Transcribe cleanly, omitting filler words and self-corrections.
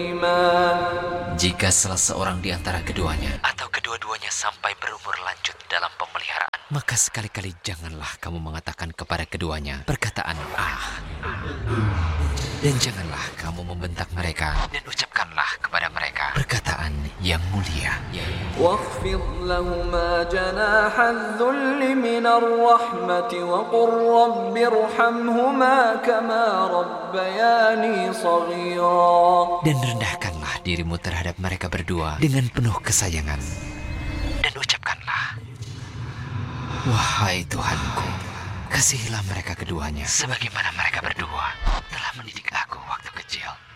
Jika salah seorang di antara keduanya atau kedua-duanya sampai berumur lanjut dalam pemeliharaan, maka sekali-kali janganlah kamu mengatakan kepada keduanya perkataan dan janganlah kamu membentak mereka, dan ucapkanlah kepada mereka perkataan yang mulia. واخفض لهما جناح الذل من الرحمة وقل رب ارحمهما كما ربياني صغيرا. Dan rendahkanlah dirimu terhadap mereka berdua dengan penuh kesayangan, dan ucapkanlah, wahai Tuhanku, kasihilah mereka keduanya sebagaimana mereka berdua telah mendidik aku waktu kecil.